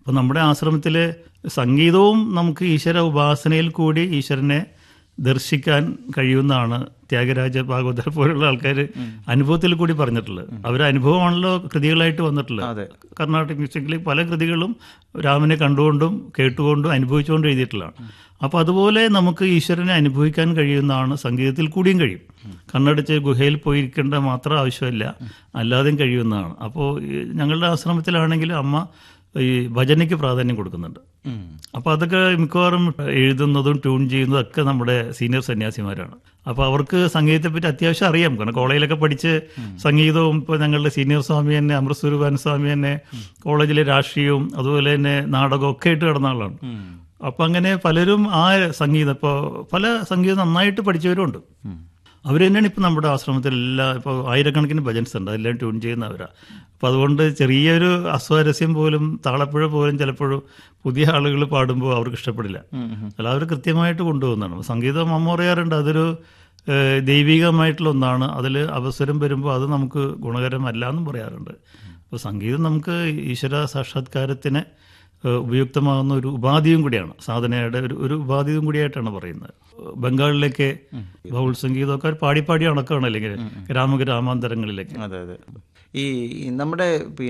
അപ്പോൾ നമ്മുടെ ആശ്രമത്തിൽ സംഗീതവും നമുക്ക് ഈശ്വര ഉപാസനയിൽ കൂടി ഈശ്വരനെ ദർശിക്കാൻ കഴിയുമെന്നാണ് ത്യാഗരാജ ഭാഗവതർ പോലുള്ള ആൾക്കാർ അനുഭവത്തിൽ കൂടി പറഞ്ഞിട്ടുള്ളത്. അവരുടെ അനുഭവമാണല്ലോ കൃതികളായിട്ട് വന്നിട്ടുള്ളത്. കർണാട്ടിക് മ്യൂസിക്കിൽ പല കൃതികളും രാമനെ കണ്ടുകൊണ്ടും കേട്ടുകൊണ്ടും അനുഭവിച്ചുകൊണ്ടും എഴുതിയിട്ടുള്ളതാണ്. അപ്പോൾ അതുപോലെ നമുക്ക് ഈശ്വരനെ അനുഭവിക്കാൻ കഴിയുന്നതാണ് സംഗീതത്തിൽ കൂടിയും കഴിയും. കണ്ണടച്ച് ഗുഹയിൽ പോയിരിക്കേണ്ട മാത്രം ആവശ്യമില്ല, അല്ലാതെയും കഴിയുന്നതാണ്. അപ്പോൾ ഞങ്ങളുടെ ആശ്രമത്തിലാണെങ്കിൽ അമ്മ ഈ ഭജനയ്ക്ക് പ്രാധാന്യം കൊടുക്കുന്നുണ്ട്. അപ്പോൾ അതൊക്കെ മിക്കവാറും എഴുതുന്നതും ട്യൂൺ ചെയ്യുന്നതും ഒക്കെ നമ്മുടെ സീനിയർ സന്യാസിമാരാണ്. അപ്പോൾ അവർക്ക് സംഗീതത്തെപ്പറ്റി അത്യാവശ്യം അറിയാം. കാരണം കോളേജിലൊക്കെ പഠിച്ച് സംഗീതവും ഇപ്പോൾ ഞങ്ങളുടെ സീനിയർ സ്വാമി തന്നെ അമൃതസ്വരൂപാനന്ദ സ്വാമി തന്നെ കോളേജിലെ രാഷ്ട്രീയവും അതുപോലെ തന്നെ നാടകവും ഒക്കെ ആയിട്ട് കിടന്ന ആളാണ്. അപ്പം അങ്ങനെ പലരും ആ സംഗീതം ഇപ്പോൾ പല സംഗീതം നന്നായിട്ട് പഠിച്ചവരുമുണ്ട്. അവർ തന്നെയാണ് ഇപ്പോൾ നമ്മുടെ ആശ്രമത്തിൽ ഇപ്പോൾ ആയിരക്കണക്കിന് ഭജൻസ് ഉണ്ട്, അതെല്ലാം ട്യൂൺ ചെയ്യുന്നവരാണ്. അപ്പോൾ അതുകൊണ്ട് ചെറിയൊരു അസ്വാരസ്യം പോലും താളപ്പുഴ പോലും ചിലപ്പോഴും പുതിയ ആളുകൾ പാടുമ്പോൾ അവർക്ക് ഇഷ്ടപ്പെടില്ല. അല്ല, അവർ കൃത്യമായിട്ട് കൊണ്ടുപോകുന്നതാണ്. സംഗീതം അമ്മ പറയാറുണ്ട് അതൊരു ദൈവികമായിട്ടുള്ള ഒന്നാണ്, അതിൽ അവസരം വരുമ്പോൾ അത് നമുക്ക് ഗുണകരമല്ല എന്നും പറയാറുണ്ട്. അപ്പോൾ സംഗീതം നമുക്ക് ഈശ്വര സാക്ഷാത്കാരത്തിന് ഉപയുക്തമാകുന്ന ഒരു ഉപാധിയും കൂടിയാണ്, സാധനയുടെ ഒരു ഉപാധിയും കൂടിയായിട്ടാണ് പറയുന്നത്. ബംഗാളിലേക്ക് ബൗൾ സംഗീതമൊക്കെ പാടി അണക്കാണ്, അല്ലെങ്കിൽ ഗ്രാമാന്തരങ്ങളിലേക്ക്. അതെ അതെ. ഈ നമ്മുടെ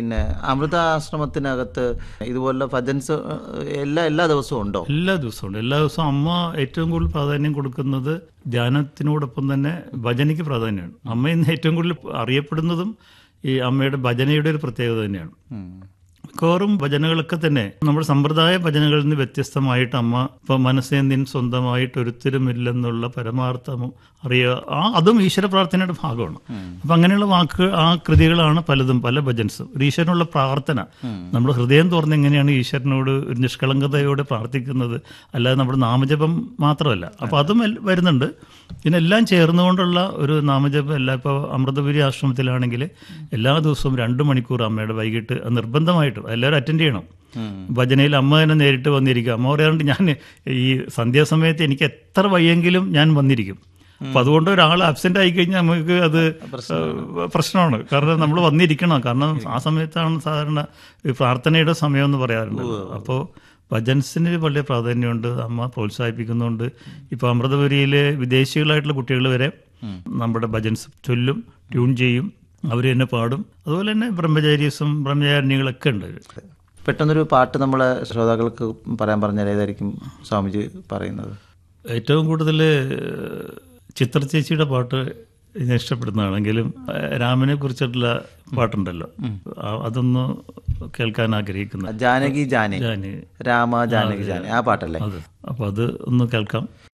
അമൃതാശ്രമത്തിനകത്ത് ഇതുപോലുള്ള ഭജൻസ് എല്ലാ ദിവസവും ഉണ്ടോ? എല്ലാ ദിവസവും ഉണ്ട്. എല്ലാ ദിവസവും അമ്മ ഏറ്റവും കൂടുതൽ പ്രാധാന്യം കൊടുക്കുന്നത് ധ്യാനത്തിനോടൊപ്പം തന്നെ ഭജനയ്ക്ക് പ്രാധാന്യമാണ്. അമ്മ ഇന്ന് ഏറ്റവും കൂടുതൽ അറിയപ്പെടുന്നതും ഈ അമ്മയുടെ ഭജനയുടെ ഒരു പ്രത്യേകത തന്നെയാണ്. മിക്കവാറും ഭജനകളൊക്കെ തന്നെ നമ്മുടെ സമ്പ്രദായ ഭജനകളിൽ നിന്ന് വ്യത്യസ്തമായിട്ട് അമ്മ ഇപ്പം മനസ്സേ നിൻ സ്വന്തമായിട്ട് ഒരുത്തരുമില്ലെന്നുള്ള പരമാർത്ഥം അറിയുക, അതും ഈശ്വര പ്രാർത്ഥനയുടെ ഭാഗമാണ്. അപ്പം അങ്ങനെയുള്ള ആ കൃതികളാണ് പലതും, പല ഭജൻസും ഒരു ഈശ്വരനുള്ള പ്രാർത്ഥന. നമ്മുടെ ഹൃദയം തുറന്ന് എങ്ങനെയാണ് ഈശ്വരനോട് ഒരു നിഷ്കളങ്കതയോടെ പ്രാർത്ഥിക്കുന്നത്, അല്ലാതെ നമ്മുടെ നാമജപം മാത്രമല്ല. അപ്പോൾ അതും വരുന്നുണ്ട്. ഇതിനെല്ലാം ചേർന്നുകൊണ്ടുള്ള ഒരു നാമജപം അല്ല. ഇപ്പോൾ അമൃതപുരി ആശ്രമത്തിലാണെങ്കിൽ എല്ലാ ദിവസവും 2 മണിക്കൂർ അമ്മയുടെ വൈകിട്ട് നിർബന്ധമായിട്ടും എല്ലാവരും അറ്റൻഡ് ചെയ്യണം. ഭജനയിൽ അമ്മ തന്നെ നേരിട്ട് വന്നിരിക്കും. അമ്മ പറയാറുണ്ട്, ഞാൻ ഈ സന്ധ്യാസമയത്ത് എനിക്ക് എത്ര വയ്യെങ്കിലും ഞാൻ വന്നിരിക്കും. അപ്പം അതുകൊണ്ട് ഒരാൾ ആബ്സെൻ്റ് ആയിക്കഴിഞ്ഞാൽ നമുക്ക് അത് പ്രശ്നമാണ്. കാരണം നമ്മൾ വന്നിരിക്കണം. കാരണം ആ സമയത്താണ് സാധാരണ പ്രാർത്ഥനയുടെ സമയം എന്ന് പറയാറുണ്ട്. അപ്പോൾ ഭജൻസിന് വലിയ പ്രാധാന്യമുണ്ട്, അമ്മ പ്രോത്സാഹിപ്പിക്കുന്നുണ്ട്. ഇപ്പോൾ അമൃതപുരിയിൽ വിദേശികളായിട്ടുള്ള കുട്ടികൾ വരെ നമ്മുടെ ഭജൻസ് ചൊല്ലും, ട്യൂൺ ചെയ്യും, അവർ തന്നെ പാടും. അതുപോലെ തന്നെ ബ്രഹ്മചാരിണികളൊക്കെ ഉണ്ട്. പെട്ടെന്നൊരു പാട്ട് നമ്മളെ ശ്രോതാക്കൾക്ക് പറയാൻ പറഞ്ഞാൽ ഏതായിരിക്കും സ്വാമിജി പറയുന്നത്? ഏറ്റവും കൂടുതൽ ചിത്ര ചേച്ചിയുടെ പാട്ട് ഞാൻ ഇഷ്ടപ്പെടുന്നതാണെങ്കിലും രാമനെ കുറിച്ചിട്ടുള്ള പാട്ടുണ്ടല്ലോ, അതൊന്ന് കേൾക്കാൻ ആഗ്രഹിക്കുന്നു. ജാനകി ജാനി രാമ ജാനകി ജാനി, ആ പാട്ടല്ലേ? അതെ. അപ്പോൾ അത് ഒന്ന് കേൾക്കാം.